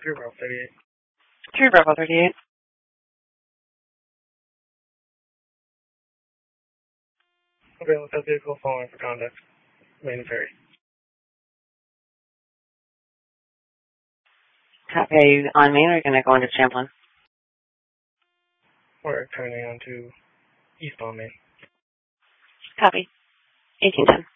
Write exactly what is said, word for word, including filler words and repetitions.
three Bravo thirty-eight. three Bravo thirty-eight. Okay, let that vehicle following for contact. Main ferry. Copy. Are you on Main or are you going to go into Champlain? We're turning on to eastbound Main. Copy. eighteen ten.